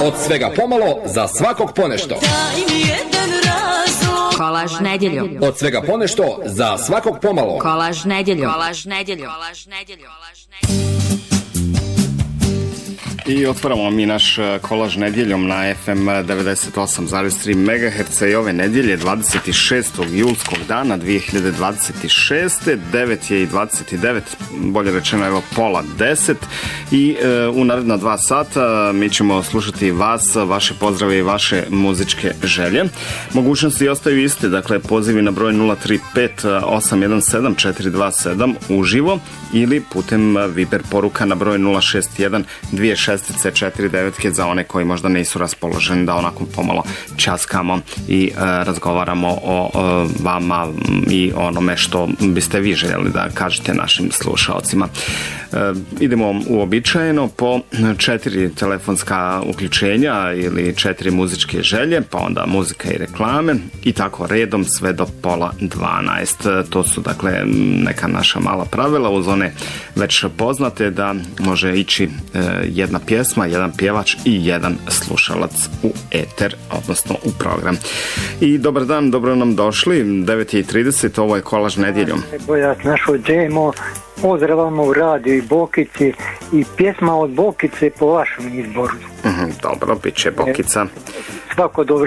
Od svega pomalo, za svakog ponešto. Kolaž nedeljom. Od svega ponešto, za svakog pomalo. Kolaž nedeljom. I otvaramo mi naš kolaž nedjeljom na FM 98,3 MHz i ove nedjelje 26. julskog dana 2026. 9 je i 29, bolje rečeno evo pola 10 i u naredna 2 sata mi ćemo slušati vas, vaše pozdrave i vaše muzičke želje. Mogućnosti ostaju iste, dakle pozivi na broj 035 817 427 uživo ili putem Viber poruka na broj 061 2649 za one koji možda nisu raspoloženi da onako pomalo časkamo i razgovaramo o vama i onome što biste vi željeli da kažete našim slušalcima. Idemo uobičajeno po 4 telefonska uključenja ili 4 muzičke želje, pa onda muzika i reklame i tako redom sve do pola 12. To su dakle neka naša mala pravila uz one već poznate da može ići jedna pjesma, jedan pjevač i jedan slušalac u eter, odnosno u program. I dobar dan, dobro nam došli, 9:30, ovo je Kolaž nedjeljom. Bojac našo džemo, pozdravamo u radiju i Bokici i pjesma od Bokice po vašem izboru. Dobro, bit će Bokica. Svako dobro.